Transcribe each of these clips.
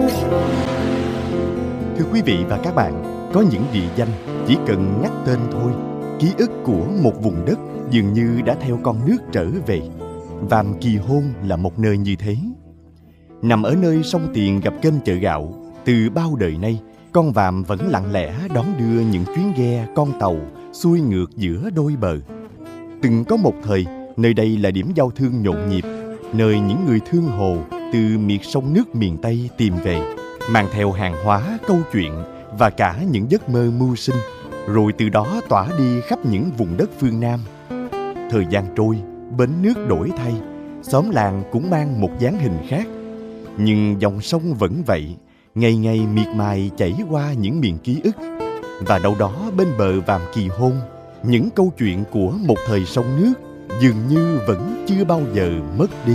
Thưa quý vị và các bạn, có những địa danh chỉ cần nhắc tên thôi, ký ức của một vùng đất dường như đã theo con nước trở về. Vàm Kỳ Hôn là một nơi như thế. Nằm ở nơi sông Tiền gặp kênh chợ gạo, từ bao đời nay, con Vàm vẫn lặng lẽ đón đưa những chuyến ghe con tàu xuôi ngược giữa đôi bờ. Từng có một thời, nơi đây là điểm giao thương nhộn nhịp, nơi những người thương hồ từ miệt sông nước miền Tây tìm về, mang theo hàng hóa, câu chuyện và cả những giấc mơ mưu sinh, rồi từ đó tỏa đi khắp những vùng đất phương Nam. Thời gian trôi, bến nước đổi thay, xóm làng cũng mang một dáng hình khác. Nhưng dòng sông vẫn vậy, ngày ngày miệt mài chảy qua những miền ký ức. Và đâu đó bên bờ Vàm Kỳ Hôn, những câu chuyện của một thời sông nước dường như vẫn chưa bao giờ mất đi.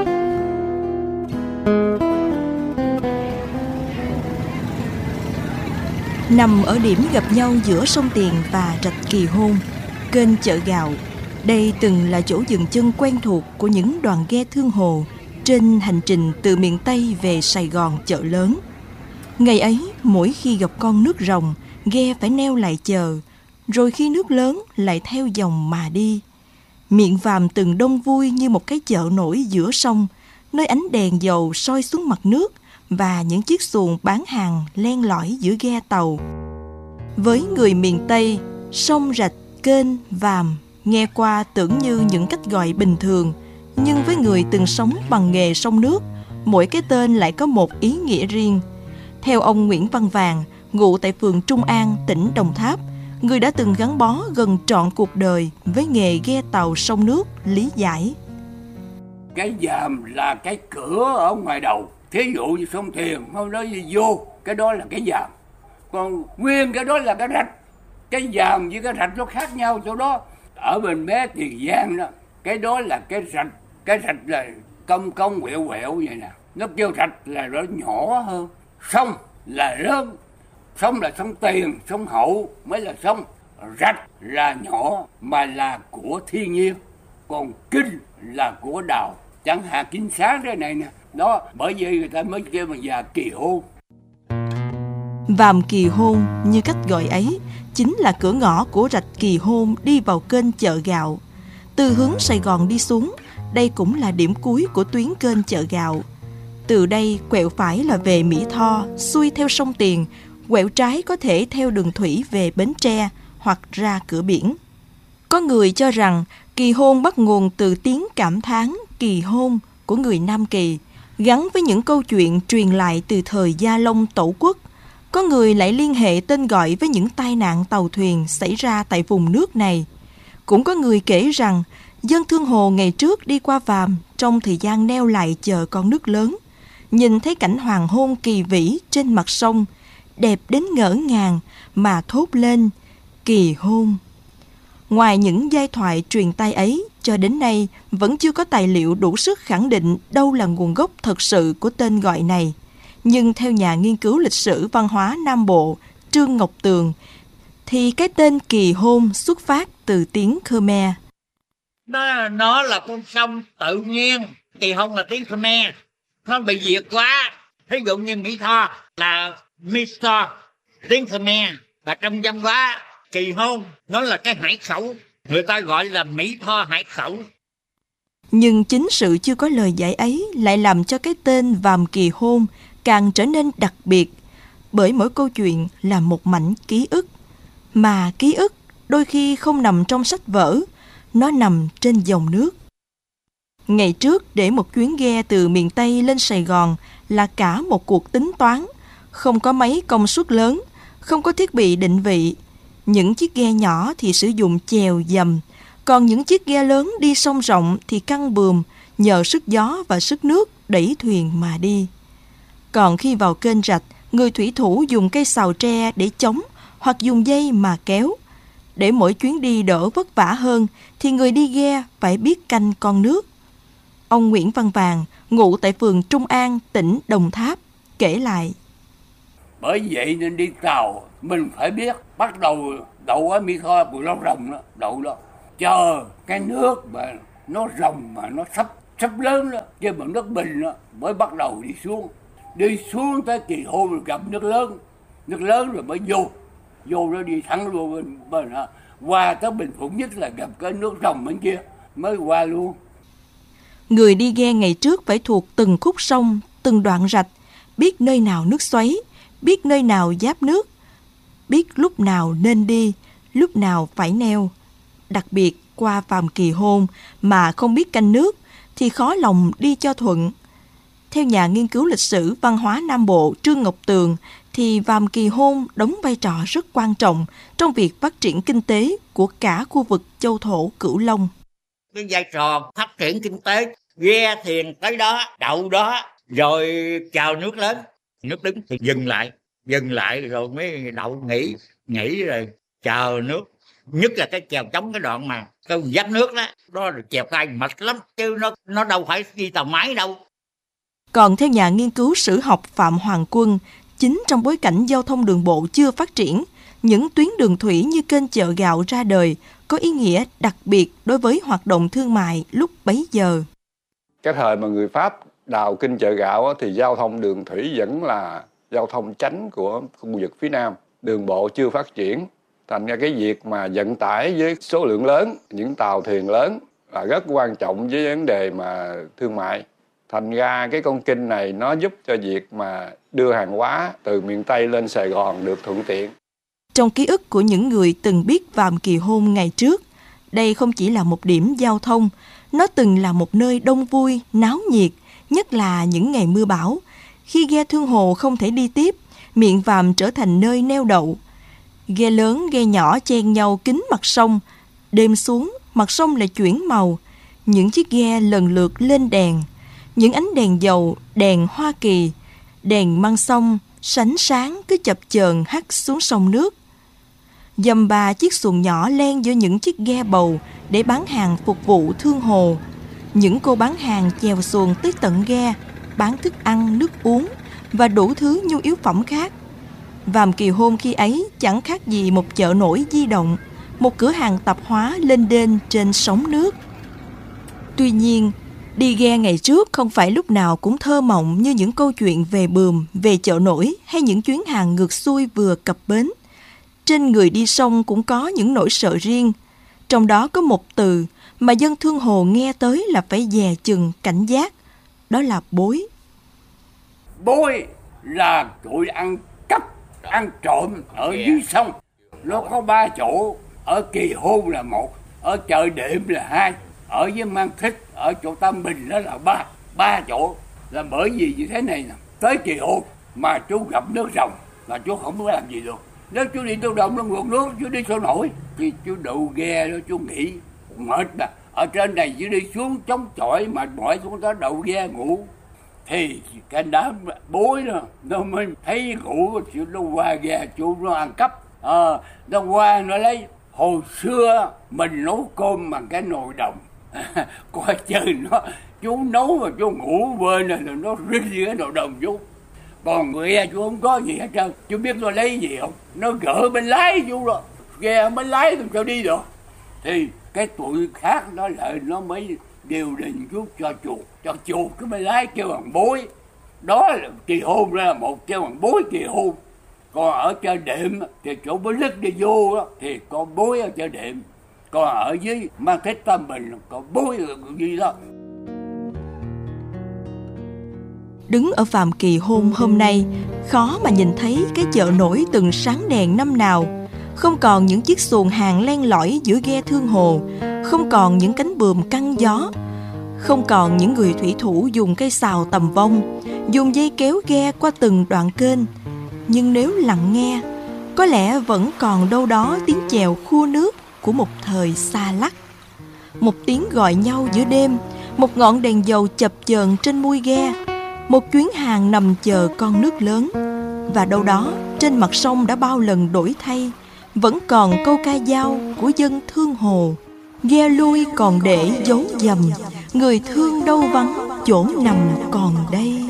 Nằm ở điểm gặp nhau giữa sông Tiền và rạch Kỳ Hôn, kênh chợ gạo, đây từng là chỗ dừng chân quen thuộc của những đoàn ghe thương hồ trên hành trình từ miền Tây về Sài Gòn chợ lớn. Ngày ấy, mỗi khi gặp con nước ròng, ghe phải neo lại chờ, rồi khi nước lớn lại theo dòng mà đi. Miệng Vàm từng đông vui như một cái chợ nổi giữa sông, nơi ánh đèn dầu soi xuống mặt nước và những chiếc xuồng bán hàng len lỏi giữa ghe tàu. Với người miền Tây, sông rạch, kênh, Vàm nghe qua tưởng như những cách gọi bình thường, nhưng với người từng sống bằng nghề sông nước, mỗi cái tên lại có một ý nghĩa riêng. Theo ông Nguyễn Văn Vàng, ngụ tại phường Trung An, tỉnh Đồng Tháp, người đã từng gắn bó gần trọn cuộc đời với nghề ghe tàu sông nước, lý giải. Cái Vàm là cái cửa ở ngoài đầu. Thí dụ như sông Tiền, không nói gì vô, cái đó là cái Vàm. Còn nguyên cái đó là cái rạch. Cái Vàm với cái rạch nó khác nhau chỗ đó. Ở bên mé Tiền Giang đó, cái đó là cái rạch. Cái rạch là cong cong quẹo quẹo vậy nè. Nó kêu rạch là nó nhỏ hơn. Sông là lớn. Sông là sông Tiền, sông Hậu mới là sông. Rạch là nhỏ mà là của thiên nhiên. Còn kinh là của Đạo. Chẳng hạn Kinh Sáng thế này nè. Đó, bởi vì người ta mới kêu bằng Vàm Kỳ Hôn. Vàm Kỳ Hôn như cách gọi ấy chính là cửa ngõ của rạch Kỳ Hôn đi vào kênh chợ gạo. Từ hướng Sài Gòn đi xuống, đây cũng là điểm cuối của tuyến kênh chợ gạo. Từ đây quẹo phải là về Mỹ Tho, xuôi theo sông Tiền, quẹo trái có thể theo đường thủy về Bến Tre hoặc ra cửa biển. Có người cho rằng Kỳ Hôn bắt nguồn từ tiếng cảm thán kỳ hôn của người Nam Kỳ, gắn với những câu chuyện truyền lại từ thời Gia Long Tẩu Quốc. Có người lại liên hệ tên gọi với những tai nạn tàu thuyền xảy ra tại vùng nước này. Cũng có người kể rằng dân thương hồ ngày trước đi qua Vàm trong thời gian neo lại chờ con nước lớn, nhìn thấy cảnh hoàng hôn kỳ vĩ trên mặt sông, đẹp đến ngỡ ngàng mà thốt lên kỳ hôn. Ngoài những giai thoại truyền tai ấy, cho đến nay vẫn chưa có tài liệu đủ sức khẳng định đâu là nguồn gốc thật sự của tên gọi này. Nhưng theo nhà nghiên cứu lịch sử văn hóa Nam Bộ Trương Ngọc Tường, thì cái tên Kỳ Hôn xuất phát từ tiếng Khmer. Nó là con sông tự nhiên. Kỳ Hôn là tiếng Khmer. Nó bị diệt quá. Ví dụ như Mỹ Tho là Miso, tiếng Khmer. Và trong văn hóa Kỳ Hôn nó là cái hải khẩu. Người ta gọi là Mỹ Tho hải khẩu. Nhưng chính sự chưa có lời giải ấy lại làm cho cái tên Vàm Kỳ Hôn càng trở nên đặc biệt, bởi mỗi câu chuyện là một mảnh ký ức. Mà ký ức đôi khi không nằm trong sách vở, nó nằm trên dòng nước. Ngày trước, để một chuyến ghe từ miền Tây lên Sài Gòn là cả một cuộc tính toán, không có máy công suất lớn, không có thiết bị định vị. Những chiếc ghe nhỏ thì sử dụng chèo dầm, còn những chiếc ghe lớn đi sông rộng thì căng buồm, nhờ sức gió và sức nước đẩy thuyền mà đi. Còn khi vào kênh rạch, người thủy thủ dùng cây sào tre để chống hoặc dùng dây mà kéo. Để mỗi chuyến đi đỡ vất vả hơn thì người đi ghe phải biết canh con nước. Ông Nguyễn Văn Vàng, ngụ tại phường Trung An, tỉnh Đồng Tháp, kể lại. Bởi vậy nên đi tàu mình phải biết bắt đầu đậu ở Mỹ Tho của nó rồng đó, đậu đó. Chờ cái nước mà nó rồng mà nó sắp lớn đó, chứ mà nước bình đó mới bắt đầu đi xuống. đi xuống tới Kỳ Hôn rồi gặp nước lớn rồi mới vô đó đi thẳng luôn bên qua tới Bình Phụng nhất là gặp cái nước rồng bên kia mới qua luôn. Người đi ghe ngày trước phải thuộc từng khúc sông, từng đoạn rạch, biết nơi nào nước xoáy, biết nơi nào giáp nước, biết lúc nào nên đi, lúc nào phải neo. Đặc biệt qua Vàm Kỳ Hôn mà không biết canh nước thì khó lòng đi cho thuận. Theo nhà nghiên cứu lịch sử văn hóa Nam Bộ Trương Ngọc Tường thì Vàm Kỳ Hôn đóng vai trò rất quan trọng trong việc phát triển kinh tế của cả khu vực Châu Thổ Cửu Long. Cái vai trò phát triển kinh tế, ghe thuyền tới đó, đậu đó, rồi chào nước lớn, nước đứng thì dừng lại rồi mới đậu nghỉ rồi chờ nước. Nhất là cái chèo chống cái đoạn mà cái giáp nước đó rồi chèo khai mệt lắm, chứ nó đâu phải đi tàu máy đâu. Còn theo nhà nghiên cứu sử học Phạm Hoàng Quân, chính trong bối cảnh giao thông đường bộ chưa phát triển, những tuyến đường thủy như kênh Chợ Gạo ra đời có ý nghĩa đặc biệt đối với hoạt động thương mại lúc bấy giờ. Cái thời mà người Pháp đào kênh Chợ Gạo thì giao thông đường thủy vẫn là giao thông chánh của khu vực phía Nam. Đường bộ chưa phát triển, thành ra cái việc mà vận tải với số lượng lớn, những tàu thuyền lớn là rất quan trọng với vấn đề mà thương mại. Thành ra cái con kênh này nó giúp cho việc mà đưa hàng hóa từ miền Tây lên Sài Gòn được thuận tiện. Trong ký ức của những người từng biết Vàm Kỳ Hôn ngày trước, đây không chỉ là một điểm giao thông, nó từng là một nơi đông vui, náo nhiệt, nhất là những ngày mưa bão. Khi ghe thương hồ không thể đi tiếp, miệng Vàm trở thành nơi neo đậu. Ghe lớn, ghe nhỏ chen nhau kín mặt sông. Đêm xuống, mặt sông lại chuyển màu. Những chiếc ghe lần lượt lên đèn. Những ánh đèn dầu, đèn Hoa Kỳ, đèn măng sông, sánh sáng cứ chập chờn hắt xuống sông nước. Dầm ba chiếc xuồng nhỏ len giữa những chiếc ghe bầu để bán hàng phục vụ thương hồ. Những cô bán hàng chèo xuồng tới tận ghe, bán thức ăn, nước uống và đủ thứ nhu yếu phẩm khác. Vàm Kỳ Hôn khi ấy chẳng khác gì một chợ nổi di động, một cửa hàng tạp hóa lênh đênh trên sóng nước. Tuy nhiên, đi ghe ngày trước không phải lúc nào cũng thơ mộng như những câu chuyện về Bườm, về chợ nổi hay những chuyến hàng ngược xuôi vừa cập bến. Trên người đi sông cũng có những nỗi sợ riêng. Trong đó có một từ mà dân thương hồ nghe tới là phải dè chừng cảnh giác. Đó là bối. Bối là tụi ăn cắp, ăn trộm ở dưới sông. Nó có 3 chỗ, ở Kỳ Hôn là 1, ở chợ Đệm là 2, ở với Mang Thích, ở chỗ Tam Bình đó là 3 chỗ. Là bởi vì như thế này nè, tới Kỳ Hôn mà chú gặp nước rồng là chú không có làm gì được. Nếu chú đi tô đồng nó ngược nước, chú đi sao nổi. Thì chú đậu ghe đó chú nghỉ, mệt nè. Ở trên này chú đi xuống chống chọi mệt mỏi xuống đó đậu ghe ngủ. Thì cái đám bối đó, nó mới thấy ngủ, nó qua ghe chú nó ăn cắp. Nó qua nó lấy, hồi xưa mình nấu cơm bằng cái nồi đồng. Coi chơi nó, chú nấu mà chú ngủ bên này là nó rinh cái nồi đồng chú. Còn người ghe chú không có gì hết trơn. Chú biết nó lấy gì không? Nó gỡ bên lái chú rồi. Ghe bên lái thì sao đi được. Thì cái tụi khác nó lại nó mới điều đình chú cho chuột cái bên lái kêu bằng bối. Đó là Kỳ Hôn ra một kêu bằng bối Kỳ Hôn. Còn ở chợ Đệm thì chỗ bến lức đi vô đó, thì có bối ở chợ Đệm. Còn ở dưới Mang Thích Tam Bình có bối gì đó. Đứng ở Vàm Kỳ Hôn hôm nay, khó mà nhìn thấy cái chợ nổi từng sáng đèn năm nào. Không còn những chiếc xuồng hàng len lỏi giữa ghe thương hồ, không còn những cánh buồm căng gió, không còn những người thủy thủ dùng cây sào tầm vong, dùng dây kéo ghe qua từng đoạn kênh. Nhưng nếu lặng nghe, có lẽ vẫn còn đâu đó tiếng chèo khua nước của một thời xa lắc. Một tiếng gọi nhau giữa đêm, một ngọn đèn dầu chập chờn trên mui ghe, một chuyến hàng nằm chờ con nước lớn. Và đâu đó trên mặt sông đã bao lần đổi thay, vẫn còn câu ca dao của dân thương hồ. Ghe lui còn để dấu dầm, người thương đâu vắng, chỗ nằm còn đây.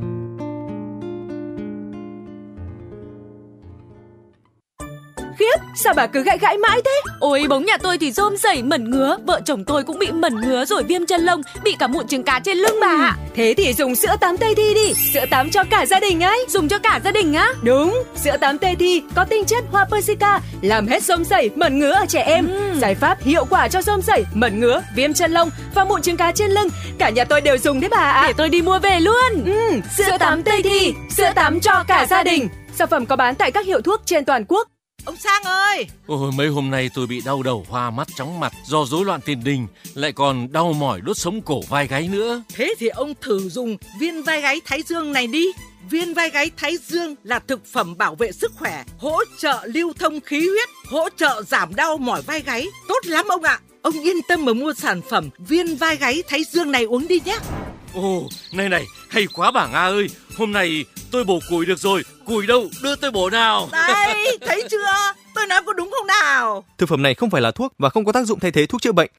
Khiếp, sao bà cứ gãi mãi thế? Ôi, bóng nhà tôi thì rôm rẩy mẩn ngứa, vợ chồng tôi cũng bị mẩn ngứa rồi viêm chân lông, bị cả mụn trứng cá trên lưng bà ạ. Thế thì dùng sữa tắm Tây Thi đi, sữa tắm cho cả gia đình ấy. Dùng cho cả gia đình á? Đúng, sữa tắm Tây Thi có tinh chất hoa Persica, làm hết rôm rẩy, mẩn ngứa ở trẻ em. Giải pháp hiệu quả cho rôm rẩy, mẩn ngứa, viêm chân lông và mụn trứng cá trên lưng. Cả nhà tôi đều dùng đấy bà ạ. Để tôi đi mua về luôn. Sữa tắm Tây Thi, sữa tắm cho cả gia đình. Sản phẩm có bán tại các hiệu thuốc trên toàn quốc. Ông Sang ơi! Ôi, mấy hôm nay tôi bị đau đầu, hoa mắt, chóng mặt do rối loạn tiền đình, lại còn đau mỏi đốt sống cổ vai gáy nữa. Thế thì ông thử dùng viên vai gáy Thái Dương này đi. Viên vai gáy Thái Dương là thực phẩm bảo vệ sức khỏe, hỗ trợ lưu thông khí huyết, hỗ trợ giảm đau mỏi vai gáy. Tốt lắm ông ạ! Ông yên tâm mà mua sản phẩm viên vai gáy Thái Dương này uống đi nhé. Ồ, này, hay quá bà Nga ơi. Hôm nay tôi bổ củi được rồi. Củi đâu, đưa tôi bổ nào. Đây, thấy chưa? Tôi nói có đúng không nào? Thực phẩm này không phải là thuốc và không có tác dụng thay thế thuốc chữa bệnh.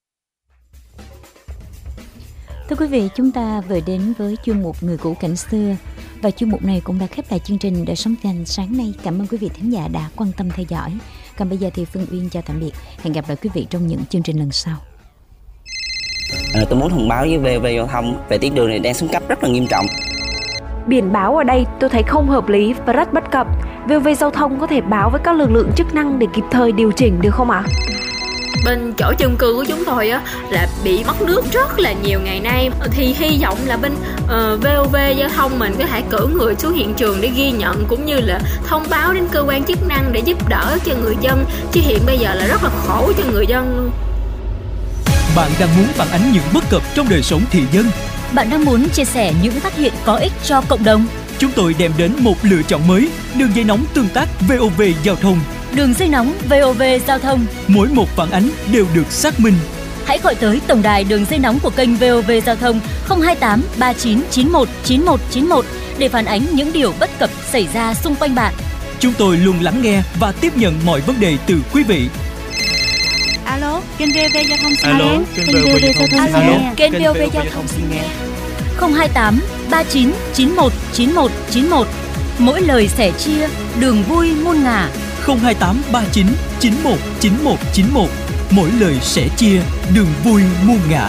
Thưa quý vị, chúng ta vừa đến với chuyên mục Người cũ cảnh xưa. Và chuyên mục này cũng đã khép lại chương trình Đời sống Thanh sáng nay. Cảm ơn quý vị thính giả đã quan tâm theo dõi. Còn bây giờ thì Phương Uyên chào tạm biệt. Hẹn gặp lại quý vị trong những chương trình lần sau. Tôi muốn thông báo với VV Giao thông về tuyến đường này đang xuống cấp rất là nghiêm trọng. Biển báo ở đây tôi thấy không hợp lý và rất bất cập. VV Giao thông có thể báo với các lực lượng chức năng để kịp thời điều chỉnh được không ạ? Bên chỗ chung cư của chúng tôi á là bị mất nước rất là nhiều ngày nay, thì hy vọng là bên VOV Giao thông mình có thể cử người xuống hiện trường để ghi nhận cũng như là thông báo đến cơ quan chức năng để giúp đỡ cho người dân, chứ hiện bây giờ là rất là khổ cho người dân luôn. Bạn đang muốn phản ánh những bất cập trong đời sống thị dân. Bạn đang muốn chia sẻ những phát hiện có ích cho cộng đồng. Chúng tôi đem đến một lựa chọn mới, đường dây nóng tương tác VOV Giao thông. Đường dây nóng VOV Giao thông. Mỗi một phản ánh đều được xác minh. Hãy gọi tới tổng đài đường dây nóng của kênh VOV Giao thông 028 3991 9191 để phản ánh những điều bất cập xảy ra xung quanh bạn. Chúng tôi luôn lắng nghe và tiếp nhận mọi vấn đề từ quý vị. Alo, kênh VOV Giao thông xin Alo, nghe. kênh VOV Giao thông xin nghe. Kênh VOV Giao thông xin nghe. 028 3991 9191. Mỗi lời sẻ chia, đường vui muôn ngả. 028 39 91 9191. Mỗi lời sẻ chia, đường vui muôn ngả.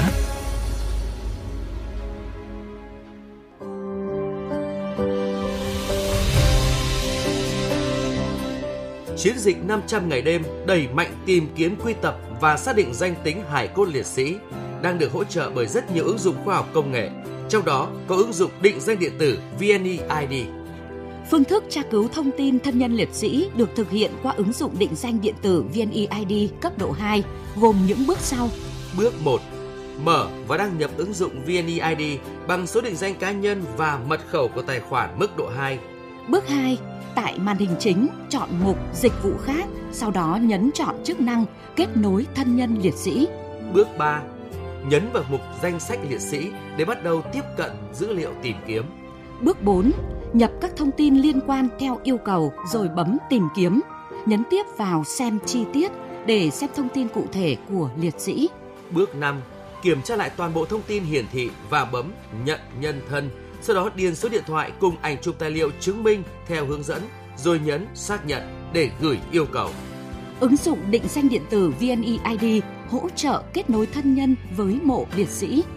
Chiến dịch 500 ngày đêm đẩy mạnh tìm kiếm, quy tập và xác định danh tính hài cốt liệt sĩ đang được hỗ trợ bởi rất nhiều ứng dụng khoa học công nghệ, trong đó có ứng dụng định danh điện tử VNeID. Phương thức tra cứu thông tin thân nhân liệt sĩ được thực hiện qua ứng dụng định danh điện tử VNeID cấp độ 2, gồm những bước sau. Bước 1. Mở và đăng nhập ứng dụng VNeID bằng số định danh cá nhân và mật khẩu của tài khoản mức độ 2. Bước 2. Tại màn hình chính, chọn mục Dịch vụ khác, sau đó nhấn chọn chức năng Kết nối thân nhân liệt sĩ. Bước 3. Nhấn vào mục Danh sách liệt sĩ để bắt đầu tiếp cận dữ liệu tìm kiếm. Bước 4. Nhập các thông tin liên quan theo yêu cầu rồi bấm Tìm kiếm. Nhấn tiếp vào Xem chi tiết để xem thông tin cụ thể của liệt sĩ. Bước 5. Kiểm tra lại toàn bộ thông tin hiển thị và bấm Nhận nhân thân. Sau đó điền số điện thoại cùng ảnh chụp tài liệu chứng minh theo hướng dẫn, rồi nhấn Xác nhận để gửi yêu cầu. Ứng dụng định danh điện tử VNeID hỗ trợ kết nối thân nhân với mộ liệt sĩ.